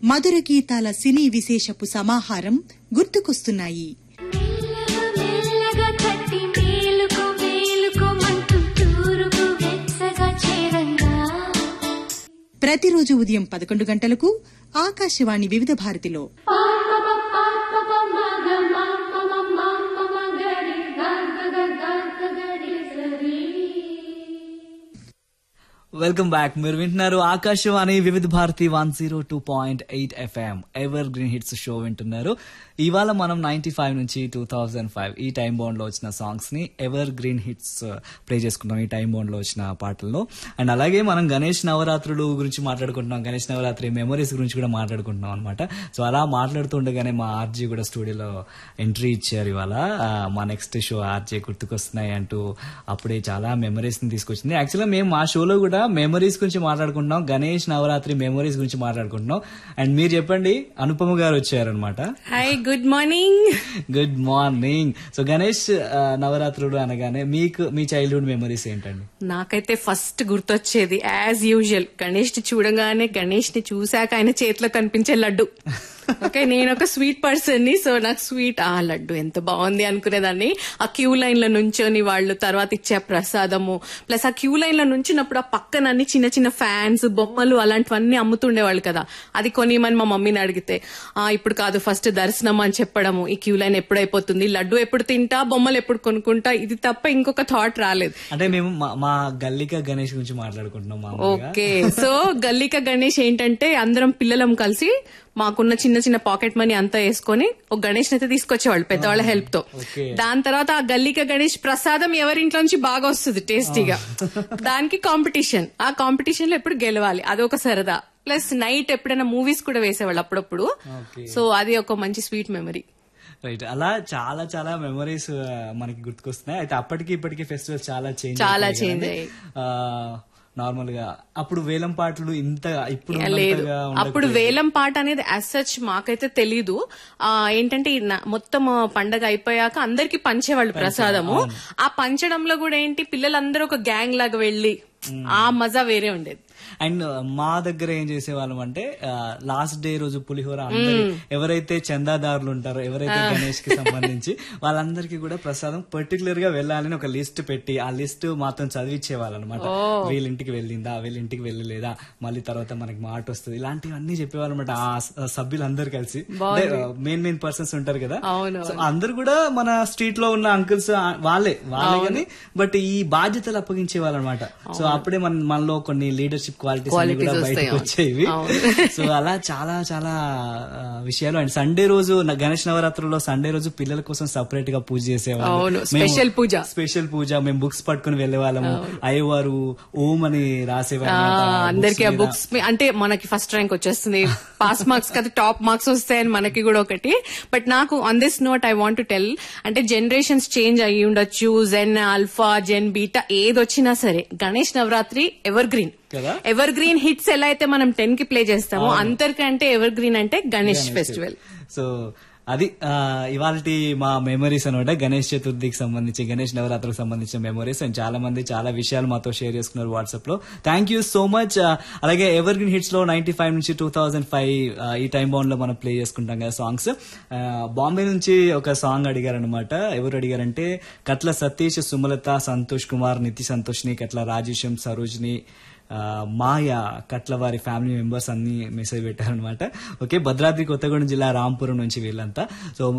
మధుర గీతాల సినీ విశేషపు సమాహారం గుర్తుకొస్తున్నాయి. ప్రతిరోజు ఉదయం 11 గంటలకు ఆకాశవాణి వివిధ భారతిలో. Welcome back. మీరు వింటున్నారు ఆకాశవాణి వివిధ Bharati 102.8 FM ever green hits show వింటున్నారు. ఇవాళ మనం 95 నుంచి 2005 ఈ టైం బౌండ్ లో వచ్చిన సాంగ్స్ ని ఎవర్ గ్రీన్ హిట్స్ ప్లే చేసుకుంటాం ఈ టైం బౌండ్ లో వచ్చిన పాటల్లో. అండ్ అలాగే మనం గణేష్ నవరాత్రులు గురించి మాట్లాడుకుంటున్నాం, గణేష్ నవరాత్రి మెమరీస్ గురించి కూడా మాట్లాడుకుంటున్నాం అనమాట. సో అలా మాట్లాడుతుండగానే మా ఆర్జీ కూడా స్టూడియోలో ఎంట్రీ ఇచ్చారు. ఇవాళ మా నెక్స్ట్ షో ఆర్జే గుర్తుకొస్తున్నాయి అంటూ అప్పుడే చాలా మెమరీస్ ని తీసుకొచ్చింది. యాక్చువల్గా మేము మా షోలో కూడా మెమరీస్ గురించి మాట్లాడుకుంటున్నాం, గణేష్ నవరాత్రి మెమరీస్ గురించి మాట్లాడుకుంటున్నాం. అండ్ మీరు చెప్పండి, అనుపమ గారు వచ్చారనమాట. Hi, good morning. Good morning. So Ganesh నవరాత్రులు అనగానే మీకు మీ చైల్డ్హుడ్ మెమరీస్ ఏంటండి? నాకైతే ఫస్ట్ గుర్తొచ్చేది యాజ్ యూజువల్ గణేష్ ని చూడగానే, గణేష్ ని చూశాక ఆయన చేతిలో కనిపించే లడ్డు. ఓకే, నేను ఒక స్వీట్ పర్సన్ ని, సో నాకు స్వీట్ లడ్డు ఎంత బాగుంది అనుకునేదాన్ని. ఆ క్యూ లైన్ లో నుంచొని వాళ్ళు తర్వాత ఇచ్చే ప్రసాదము, ప్లస్ ఆ క్యూ లైన్ లో నుంచినప్పుడు ఆ పక్కన అన్ని చిన్న చిన్న ఫ్యాన్స్, బొమ్మలు అలాంటివన్నీ అమ్ముతుండేవాళ్ళు కదా. అది కొనిమని మా మమ్మీని అడిగితే ఇప్పుడు కాదు ఫస్ట్ దర్శనం అని చెప్పడము. ఈ క్యూ లైన్ ఎప్పుడైపోతుంది, లడ్డు ఎప్పుడు తింటా, బొమ్మలు ఎప్పుడు కొనుక్కుంటా, ఇది తప్ప ఇంకొక థాట్ రాలేదు. అంటే మేము మా గల్లిక గణేష్ గురించి మాట్లాడుకుంటున్నాం. ఓకే, సో గల్లిక గణేష్ ఏంటంటే అందరం పిల్లలం కలిసి మాకున్న చిన్న చిన్న పాకెట్ మనీ అంతా వేసుకొని ఒక గణేష్ అయితే తీసుకొచ్చేవాళ్ళు పెద్దవాళ్ళ హెల్ప్ తో. దాని తర్వాత ఆ గల్లిక గణేష్ ప్రసాదం ఎవరింట్లో నుంచి బాగా వస్తుంది టేస్టీగా, దానికి కాంపిటీషన్. ఆ కాంపిటీషన్ లో ఎప్పుడు గెలవాలి, అదొక సరదా. ప్లస్ నైట్ ఎప్పుడైనా మూవీస్ కూడా వేసేవాళ్ళు అప్పుడప్పుడు. సో అది ఒక మంచి స్వీట్ మెమరీ. రైట్, అలా చాలా చాలా మెమరీస్ మనకి గుర్తుకొస్తున్నాయి. అయితే అప్పటికి ఇప్పటికి ఫెస్టివల్స్ చాలా చేంజ్ అయ్యాయి. నార్మల్ గా అప్పుడు వేలం పాటలు ఇంత ఇప్పుడు లేదు. అప్పుడు వేలం పాట అనేది యాజ్ సచ్ మాకైతే తెలీదు. ఏంటంటే మొత్తం పండగ అయిపోయాక అందరికి పంచేవాళ్ళు ప్రసాదము. ఆ పంచడంలో కూడా ఏంటి, పిల్లలందరూ ఒక గ్యాంగ్ లాగా వెళ్లి ఆ మజా వేరే ఉండేది. అండ్ మా దగ్గర ఏం చేసేవాళ్ళం అంటే లాస్ట్ డే రోజు పులిహోర ఎవరైతే చందాదారులు ఉంటారో, ఎవరైతే గణేష్ కి సంబంధించి వాళ్ళందరికీ కూడా ప్రసాదం పర్టికులర్ గా వెళ్ళాలని ఒక లిస్ట్ పెట్టి ఆ లిస్ట్ మాత్రం చదివించేవాళ్ళు అనమాట. వీళ్ళింటికి వెళ్ళిందా, వీళ్ళింటికి వెళ్ళలేదా, మళ్ళీ తర్వాత మనకి మాట వస్తుంది, ఇలాంటివన్నీ చెప్పేవాళ్ళు అనమాట. ఆ సభ్యులందరూ కలిసి మెయిన్ పర్సన్స్ ఉంటారు కదా, అందరు కూడా మన స్ట్రీట్ లో ఉన్న అంకుల్స్ వాళ్ళే కానీ బట్ ఈ బాధ్యతలు అప్పగించే వాళ్ళు అనమాట. సో అప్పుడే మనలో కొన్ని లీడర్షిప్ క్వాలిటీస్ కూడా బయటకు వచ్చేవి. సో అలా చాలా చాలా విషయాలు. అండ్ సండే రోజు గణేష్ నవరాత్రుల్లో సండే రోజు పిల్లల కోసం సెపరేట్ గా పూజ చేసేవాళ్ళు, స్పెషల్ పూజ. మేము బుక్స్ పట్టుకుని వెళ్లే వాళ్ళము, అయ్యవారు ఓం అని రాసేవాళ్ళు. అందరికి ఆ బుక్స్ అంటే మనకి ఫస్ట్ ర్యాంక్ వచ్చేస్తుంది, పాస్ మార్క్స్ కదా టాప్ మార్క్స్ వస్తాయని మనకి కూడా ఒకటి. బట్ నాకు on this note I want to tell, అంటే జనరేషన్స్ చేంజ్ అయ్యి ఉండొచ్చు, జెన్ ఆల్ఫా జెన్ బీటా ఏదొచ్చినా సరే Ganesh Navratri ever green. Ever green hits ఎలా అయితే మనం 10 కి ప్లే చేస్తామో అంతకంటే ఎవర్ గ్రీన్ అంటే గణేష్ ఫెస్టివల్. సో అది ఇవాళ మా మెమరీస్ అనమాట, గణేష్ చతుర్థికి సంబంధించి, గణేష్ నవరాత్రికి సంబంధించిన మెమరీస్. అండ్ చాలా మంది చాలా విషయాలు మాతో షేర్ చేసుకున్నారు వాట్సాప్ లో. Thank you so much. అలాగే ఎవర్ గ్రీన్ హిట్స్ లో 95 నుంచి 2005 ఈ టైం బౌండ్ లో మనం ప్లే చేసుకుంటాం కదా సాంగ్స్. బాంబే నుంచి ఒక సాంగ్ అడిగారనమాట. ఎవరు అడిగారంటే కట్ల సతీష్, సుమలత, సంతోష్ కుమార్, నితి సంతోష్ని, కట్ల రాజేశం, సరోజ్ని, మాయా, కట్ల వారి ఫ్యామిలీ మెంబర్స్ అన్ని మెసేజ్ పెట్టారనమాట. ఓకే, భద్రాద్రి కొత్తగూడెం జిల్లా రాంపురం నుంచి వీళ్ళంతా. సో